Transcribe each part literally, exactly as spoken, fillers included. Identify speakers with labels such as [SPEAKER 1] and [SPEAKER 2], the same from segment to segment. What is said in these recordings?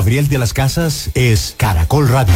[SPEAKER 1] Gabriel de las Casas es Caracol Radio.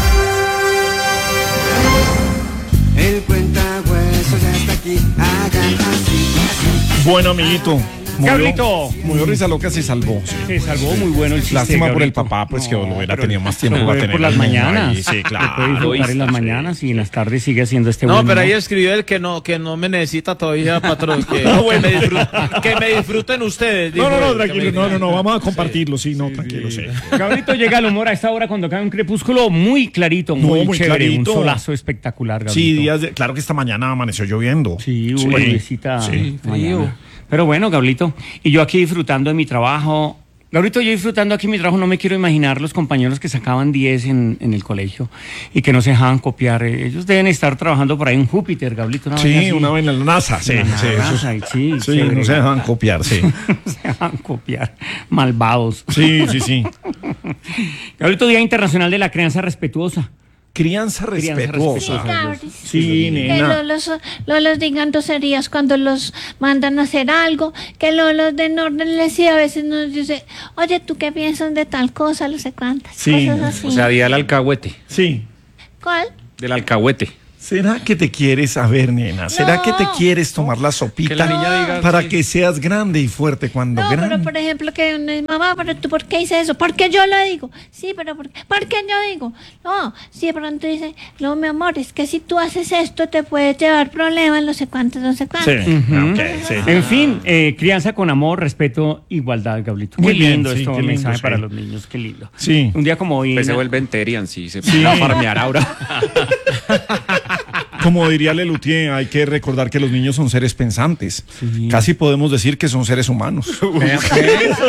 [SPEAKER 2] El cuentahuesos ya está aquí, hagan así, así.
[SPEAKER 3] Bueno, amiguito.
[SPEAKER 4] Gablito.
[SPEAKER 3] Muy risa loca, se salvó. Sí.
[SPEAKER 4] Se salvó, muy bueno el chiste.
[SPEAKER 3] Lástima por el
[SPEAKER 4] Gablito.
[SPEAKER 3] papá, pues que
[SPEAKER 4] No,
[SPEAKER 3] lo hubiera
[SPEAKER 4] pero
[SPEAKER 3] tenido más tiempo
[SPEAKER 4] lo
[SPEAKER 3] para
[SPEAKER 4] puede
[SPEAKER 3] tener
[SPEAKER 4] por las
[SPEAKER 3] el niño
[SPEAKER 4] mañanas.
[SPEAKER 3] ahí. Sí, claro.
[SPEAKER 4] Lo puede disfrutar en las
[SPEAKER 3] Sí.
[SPEAKER 4] mañanas y en las tardes sigue haciendo este
[SPEAKER 5] No,
[SPEAKER 4] buen
[SPEAKER 5] pero ahí
[SPEAKER 4] humor.
[SPEAKER 5] escribió el que no, que no me necesita todavía, patrón. Que,
[SPEAKER 3] Ah, bueno.
[SPEAKER 5] que, me, disfruten, que me disfruten ustedes.
[SPEAKER 3] No, no,
[SPEAKER 5] dijo
[SPEAKER 3] no,
[SPEAKER 5] él, que
[SPEAKER 3] tranquilo.
[SPEAKER 5] me
[SPEAKER 3] No, no, no,
[SPEAKER 5] disfruten.
[SPEAKER 3] vamos a compartirlo. Sí, no, tranquilo, sí.
[SPEAKER 4] Gablito llega al humor a esta hora cuando cae un crepúsculo muy clarito,
[SPEAKER 3] No,
[SPEAKER 4] muy,
[SPEAKER 3] muy
[SPEAKER 4] chévere,
[SPEAKER 3] clarito.
[SPEAKER 4] un solazo espectacular, Gablito.
[SPEAKER 3] Sí, días de, claro que esta mañana amaneció lloviendo.
[SPEAKER 4] Sí,
[SPEAKER 3] Sí.
[SPEAKER 4] una lluviecita
[SPEAKER 3] Sí.
[SPEAKER 4] mañana. Pero bueno, Gablito, y yo aquí disfrutando de mi trabajo. Gablito, yo disfrutando aquí mi trabajo, no me quiero imaginar los compañeros que sacaban diez en, en el colegio y que no se dejaban copiar. Ellos deben estar trabajando por ahí en Júpiter, Gablito. Una vaina
[SPEAKER 3] Sí,
[SPEAKER 4] así.
[SPEAKER 3] una vez en la NASA. Sí,
[SPEAKER 4] En la
[SPEAKER 3] sí,
[SPEAKER 4] NASA,
[SPEAKER 3] eso-
[SPEAKER 4] y sí,
[SPEAKER 3] sí,
[SPEAKER 4] chévere.
[SPEAKER 3] no se dejan copiar, sí.
[SPEAKER 4] No se dejaban copiar. Malvados.
[SPEAKER 3] Sí, sí, sí.
[SPEAKER 4] Gablito, Día Internacional de la Crianza Respetuosa.
[SPEAKER 3] Crianza
[SPEAKER 4] Crianza
[SPEAKER 3] respetuosa.
[SPEAKER 4] respetuosa.
[SPEAKER 3] Sí,
[SPEAKER 6] Que
[SPEAKER 3] nena.
[SPEAKER 6] los, los, los digan groserías cuando los mandan a hacer algo, que los, los den órdenes y a veces nos dice, oye, ¿tú qué piensas de tal cosa? No sé cuántas
[SPEAKER 3] Sí.
[SPEAKER 6] cosas así.
[SPEAKER 7] O sea, día del alcahuete.
[SPEAKER 3] Sí.
[SPEAKER 6] ¿Cuál?
[SPEAKER 7] Del alcahuete.
[SPEAKER 3] ¿Será que te quieres, a ver, nena? ¿Será
[SPEAKER 6] No.
[SPEAKER 3] que te quieres tomar la sopita
[SPEAKER 7] Que la niña diga,
[SPEAKER 3] para
[SPEAKER 7] sí.
[SPEAKER 3] que seas grande y fuerte cuando
[SPEAKER 6] No,
[SPEAKER 3] grande?
[SPEAKER 6] pero por ejemplo que uno dice, mamá, pero tú ¿por qué hice eso? Porque yo lo digo. Sí, pero ¿por qué? ¿Por qué yo digo? No, si de pronto dice, no, mi amor, es que si tú haces esto te puede llevar problemas, no sé cuántos, no sé cuántos.
[SPEAKER 3] Sí,
[SPEAKER 4] Ujú.
[SPEAKER 3] ok, sí.
[SPEAKER 4] En fin, eh, crianza con amor, respeto, igualdad, Gablito.
[SPEAKER 3] Muy
[SPEAKER 4] Qué
[SPEAKER 3] bien,
[SPEAKER 4] lindo
[SPEAKER 3] sí,
[SPEAKER 4] esto,
[SPEAKER 3] qué
[SPEAKER 4] un
[SPEAKER 3] lindo,
[SPEAKER 4] mensaje
[SPEAKER 3] sí.
[SPEAKER 4] para los niños, qué lindo.
[SPEAKER 3] Sí.
[SPEAKER 4] Un día como hoy.
[SPEAKER 7] Pues se
[SPEAKER 4] na-
[SPEAKER 7] vuelven Terian, sí, se
[SPEAKER 3] Sí.
[SPEAKER 7] va a farmear ahora.
[SPEAKER 3] Como diría Lelutier, hay que recordar que los niños son seres pensantes.
[SPEAKER 4] Sí.
[SPEAKER 3] Casi podemos decir que son seres humanos.
[SPEAKER 4] Vea, pues.